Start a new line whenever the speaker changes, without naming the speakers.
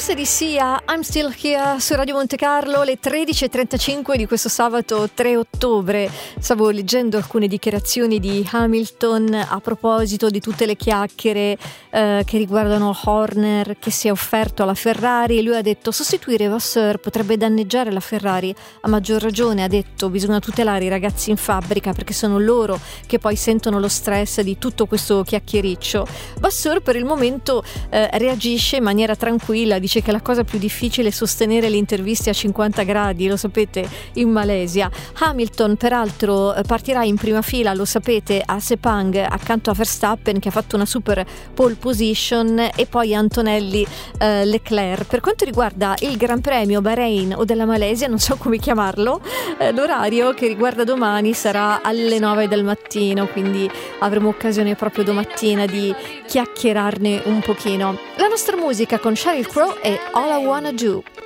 Questa di Sia, I'm Still Here su Radio Monte Carlo, le 13.35 di questo sabato 3 ottobre. Stavo leggendo alcune dichiarazioni di Hamilton a proposito di tutte le chiacchiere che riguardano Horner che si è offerto alla Ferrari, e lui ha detto: sostituire Vasseur potrebbe danneggiare la Ferrari. A maggior ragione, ha detto, bisogna tutelare i ragazzi in fabbrica perché sono loro che poi sentono lo stress di tutto questo chiacchiericcio. Vasseur per il momento reagisce in maniera tranquilla, dice che la cosa più difficile è sostenere le interviste a 50 gradi, lo sapete, in Malesia. Hamilton peraltro partirà in prima fila, lo sapete, a Sepang accanto a Verstappen che ha fatto una super pole position, e poi Antonelli, Leclerc. Per quanto riguarda il Gran Premio Bahrain o della Malesia, non so come chiamarlo, l'orario che riguarda domani sarà alle 9 del mattino, quindi avremo occasione proprio domattina di chiacchierarne un pochino. La nostra musica con Sheryl Crow e All I Wanna Do.